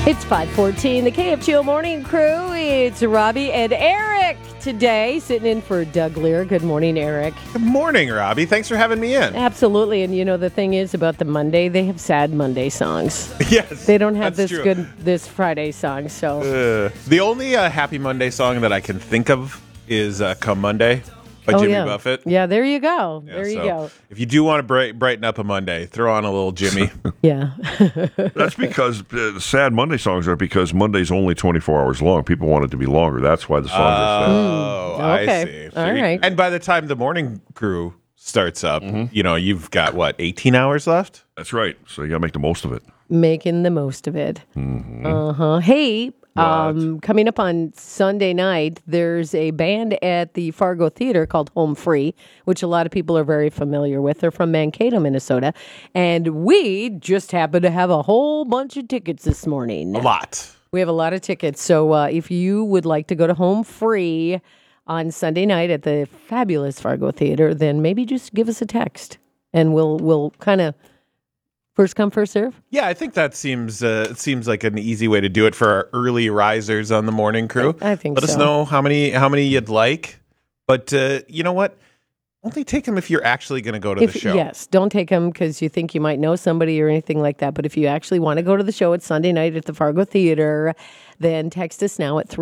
It's 5:14, the KFGO Morning Crew. It's Robbie and Eric today, sitting in for Doug Lear. Good morning, Eric. Good morning, Robbie. Thanks for having me in. Absolutely. And you know, the thing is about the Monday, they have sad Monday songs. Yes. They don't have that's this true. this Friday song, so. The only Happy Monday song that I can think of is Come Monday by Jimmy yeah. Buffett. Yeah, there you go. Yeah, there you so go. If you do want to brighten up a Monday, throw on a little Jimmy. Yeah. That's because the sad Monday songs are because Monday's only 24 hours long. People want it to be longer. That's why the songs are sad. Oh, Okay. I see. All right. And by the time the morning crew starts up, you know, you've got, 18 hours left? That's right. So you got to make the most of it. Making the most of it. Uh-huh. Hey, coming up on Sunday night, there's a band at the Fargo Theater called Home Free, which a lot of people are very familiar with. They're from Mankato, Minnesota. And we just happen to have a whole bunch of tickets this morning. A lot. We have a lot of tickets. So if you would like to go to Home Free on Sunday night at the fabulous Fargo Theater, then maybe just give us a text and we'll kind of first come, first serve. Yeah, I think that seems like an easy way to do it for our early risers on the morning crew. I think Let us so. know how many you'd like. But you know what? Only take them if you're actually going to go to the show. Yes, don't take them because you think you might know somebody or anything like that. But if you actually want to go to the show, it's Sunday night at the Fargo Theater, then text us now at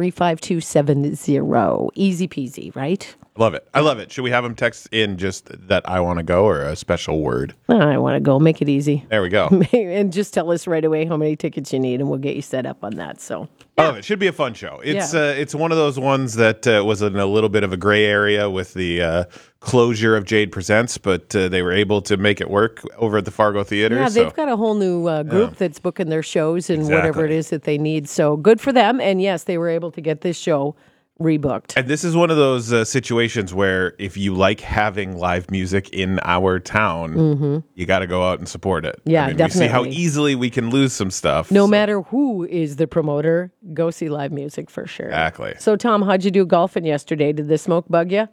35270. Easy peasy, right? Love it. I love it. Should we have them text in just that I want to go or a special word? I want to go. Make it easy. There we go. And just tell us right away how many tickets you need, and we'll get you set up on that. So I love it. Should be a fun show. It's one of those ones that was in a little bit of a gray area with the closure of Jade Presents, but they were able to make it work over at the Fargo Theater. yeah, they've got a whole new group that's booking their shows and whatever it Exactly. is that they need. So good for them. And yes, they were able to get this show rebooked. And this is one of those situations where if you like having live music in our town, you got to go out and support it. Yeah, We see how definitely. easily we can lose some stuff. No so- matter who is the promoter, go see live music for sure. Exactly. So, Tom, how'd you do golfing yesterday? Did the smoke bug you?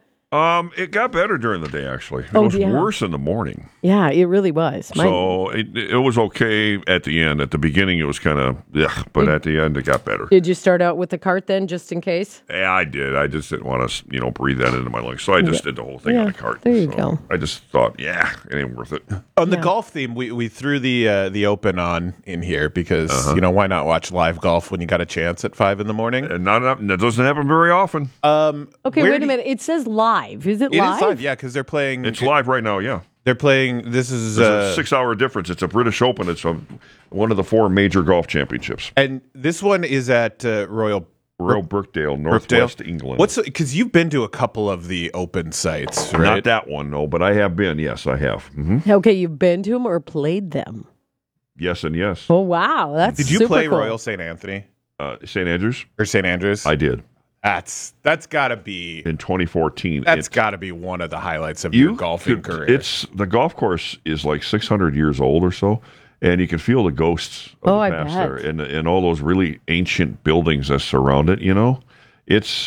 It got better during the day, actually. It Oh, was yeah. worse in the morning. Yeah, it really was. So it was okay at the end. At the beginning, it was kind of, but at the end, it got better. Did you start out with the cart then, just in case? Yeah, I did. I just didn't want to, breathe that into my lungs. So I just did the whole thing on a cart. there you So go. I just thought, it ain't worth it. On the golf theme, we threw the Open on in here because, why not watch live golf when you got a chance at 5 in the morning? And that doesn't happen very often. Okay, Where wait do a minute. It says live. Is it It live? is live, yeah, because they're playing. It's live right now, yeah. They're playing. This is There's a 6-hour difference. It's a British Open. It's one of the 4 major golf championships. and this one is at Royal Brookdale, Northwest England. Because you've been to a couple of the Open sites, right? Not that one, no, but I have been. Yes, I have. Okay, you've been to them or played them? Yes and yes. Oh, wow. That's Did you super play cool. Royal St. Anthony St. Andrews? or St. Andrews? I did That's got to be in 2014. that's got to be one of the highlights of your golfing career. The golf course is like 600 years old or so, and you can feel the ghosts of I the past bet. there, and all those really ancient buildings that surround it. It's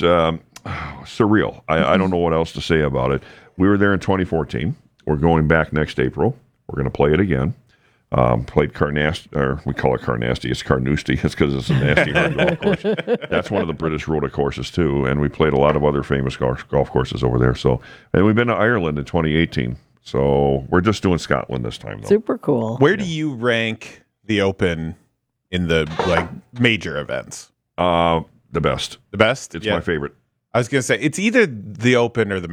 surreal. I don't know what else to say about it. We were there in 2014. We're going back next April. We're going to play it again. Played Carnasty, or we call it Carnasty. It's Carnoustie. It's because it's a nasty hard golf course. That's one of the British Rota courses too, and we played a lot of other famous golf courses over there. So, and we've been to Ireland in 2018. So we're just doing Scotland this time, though. Super cool. Where do you rank the Open in the major events? The best. The best? It's Yeah. my favorite. I was gonna say it's either the Open or the